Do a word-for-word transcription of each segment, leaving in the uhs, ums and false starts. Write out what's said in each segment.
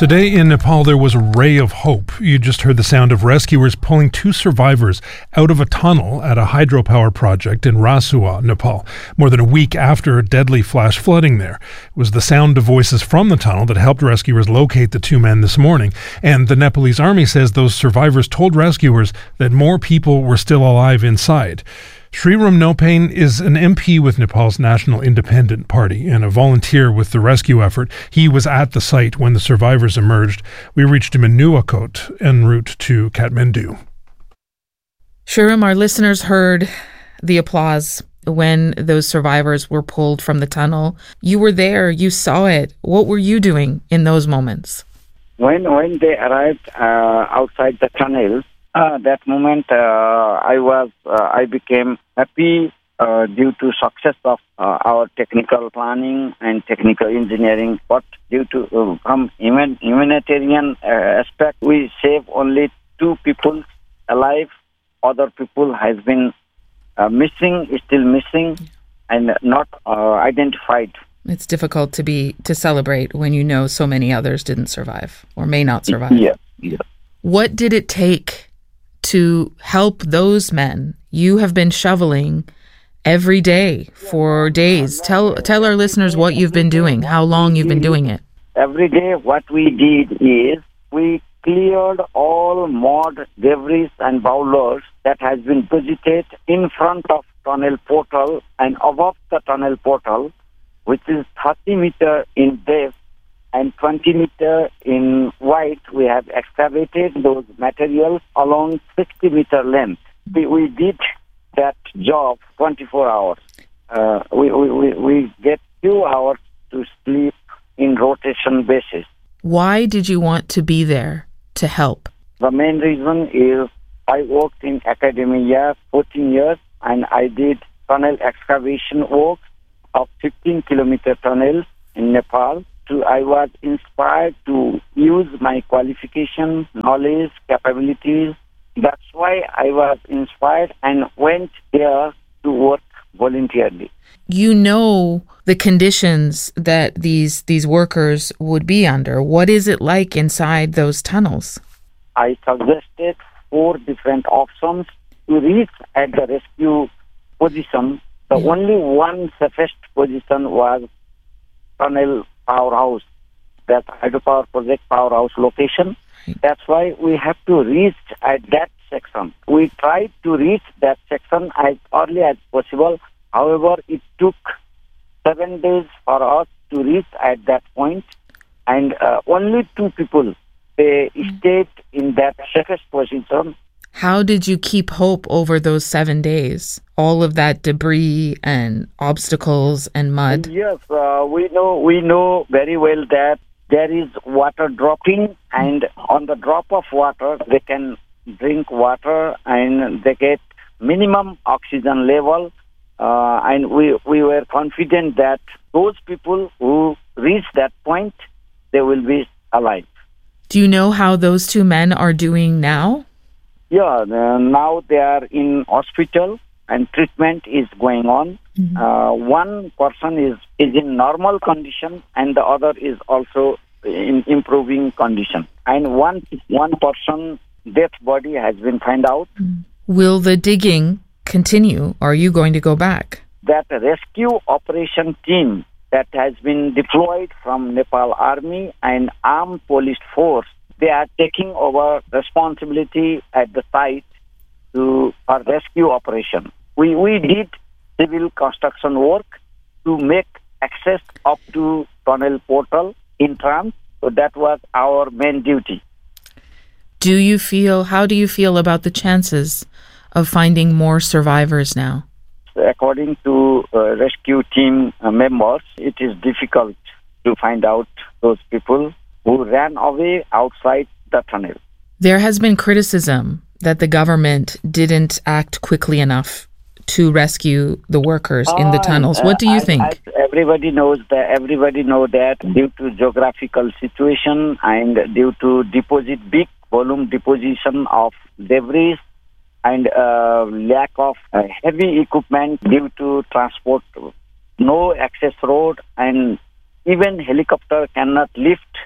Today in Nepal, there was a ray of hope. You just heard the sound of rescuers pulling two survivors out of a tunnel at a hydropower project in Rasua, Nepal, more than a week after deadly flash flooding there. It was the sound of voices from the tunnel that helped rescuers locate the two men this morning. And the Nepalese army says those survivors told rescuers that more people were still alive inside. Sriram Nopain is an M P with Nepal's National Independent Party and a volunteer with the rescue effort. He was at the site when the survivors emerged. We reached him in Nuwakot en route to Kathmandu. Sriram, our listeners heard the applause when those survivors were pulled from the tunnel. You were there. You saw it. What were you doing in those moments? When when they arrived uh, outside the tunnel, Uh, that moment, uh, I was, uh, I became happy uh, due to success of uh, our technical planning and technical engineering. But due to uh, from human, humanitarian uh, aspect, we save only two people alive. Other people has been uh, missing, still missing, and not uh, identified. It's difficult to be to celebrate when you know so many others didn't survive or may not survive. Yeah, yeah. What did it take to help those men? You have been shoveling every day for days. Tell tell our listeners what you've been doing, how long you've been doing it. Every day what we did is we cleared all mud, debris and boulders that has been deposited in front of tunnel portal and above the tunnel portal, which is thirty meter in depth and twenty meter in width. We have excavated those materials along sixty meter length. We, we did that job twenty-four hours. Uh, we, we, we, we get two hours to sleep in rotation basis. Why did you want to be there to help? The main reason is I worked in academia fourteen years and I did tunnel excavation work of fifteen kilometer tunnels in Nepal. To, I was inspired to use my qualification, knowledge, capabilities. That's why I was inspired and went there to work voluntarily. You know the conditions that these these workers would be under. What is it like inside those tunnels? I suggested four different options to reach at the rescue position. The mm. only one safest position was tunnel powerhouse, that hydropower project powerhouse location. That's why we have to reach at that section. We tried to reach that section as early as possible. However, it took seven days for us to reach at that point, and uh, only two people they stayed in that safest position. How did you keep hope over those seven days? All of that debris and obstacles and mud. Yes, uh, we know we know very well that there is water dropping, and on the drop of water, they can drink water and they get minimum oxygen level. Uh, and we we were confident that those people who reach that point, they will be alive. Do you know how those two men are doing now? Yeah, uh, now they are in hospital and treatment is going on. Mm-hmm. Uh, one person is, is in normal condition and the other is also in improving condition. And one one person dead body has been found out. Mm-hmm. Will the digging continue? Are you going to go back? That rescue operation team that has been deployed from Nepal Army and Armed Police Force, they are taking over responsibility at the site to our rescue operation. We we did civil construction work to make access up to tunnel portal in trams. So that was our main duty. Do you feel, how do you feel about the chances of finding more survivors now? According to uh, rescue team uh, members, it is difficult to find out those people who ran away outside the tunnel. There has been criticism that the government didn't act quickly enough to rescue the workers uh, in the tunnels. What do you I, think? I, everybody knows that. Everybody know that due to geographical situation and due to deposit big volume deposition of debris and uh, lack of uh, heavy equipment due to transport, no access road, and even helicopter cannot lift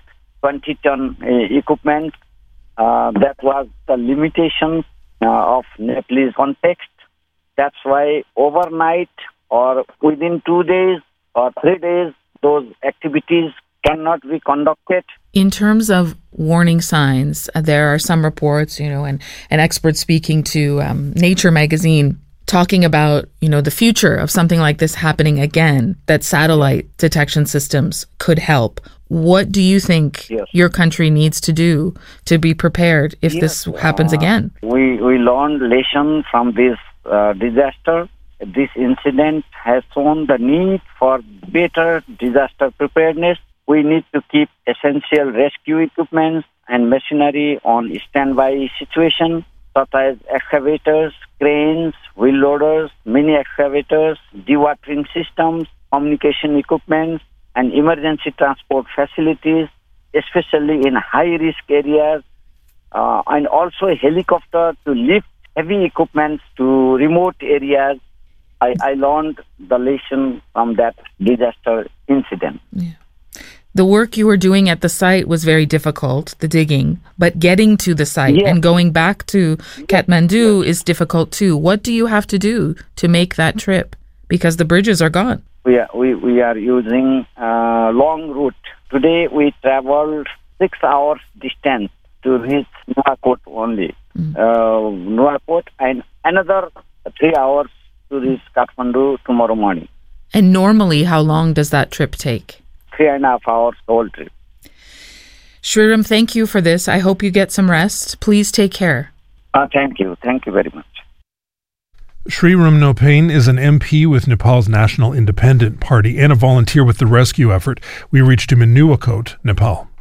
twenty-ton uh, equipment. Uh, that was the limitation uh, of Nepalese context. That's why overnight or within two days or three days, those activities cannot be conducted. In terms of warning signs, uh, there are some reports, you know, and an expert speaking to um, Nature magazine talking about, you know, the future of something like this happening again, that satellite detection systems could help. What do you think yes. your country needs to do to be prepared if yes. this happens uh, again? We, we learned lesson from this uh, disaster. This incident has shown the need for better disaster preparedness. We need to keep essential rescue equipment and machinery on standby situation, such as excavators, cranes, wheel loaders, mini excavators, dewatering systems, communication equipment, and emergency transport facilities, especially in high-risk areas, uh, and also a helicopter to lift heavy equipment to remote areas. I, I learned the lesson from that disaster incident. Yeah. The work you were doing at the site was very difficult, the digging, but getting to the site yes. and going back to Kathmandu yes. is difficult too. What do you have to do to make that trip? Because the bridges are gone. We are, we, we are using a long route. Today we traveled six hours distance to reach Nuwakot only. Mm. Uh, Nuwakot and another three hours to reach Kathmandu tomorrow morning. And normally, how long does that trip take? Three and a half hours whole trip. Sriram, thank you for this. I hope you get some rest. Please take care. Uh, thank you. Thank you very much. Sriram Nopain is an M P with Nepal's National Independent Party and a volunteer with the rescue effort. We reached him in Nuwakot, Nepal.